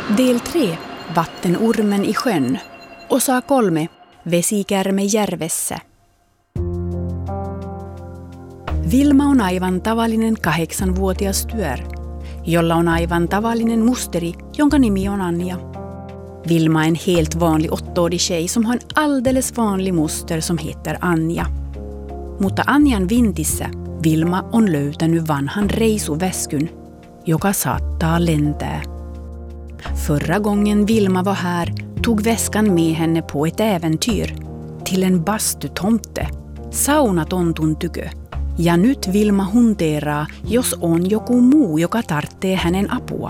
Del 3. Vattenormen i sjön. Osa 3. Vesikärme järvessä. Vilma on aivan tavallinen 8-vuotias tytär, jolla on aivan tavallinen musteri, jonka nimi on Anja. Vilma är en helt vanlig 8-årig tjej som har en alldeles vanlig moster som heter Anja. Mutta Anjan vintissä Vilma on löytänyt vanhan reisuväskyn, joka saattaa lentää. Förra gången Vilma var här tog väskan med henne på ett äventyr till en bastutomte, saunatontun tykö. Ja nyt Vilma hunteeraa, jos on joku muu, joka tarvitsee hänen apua.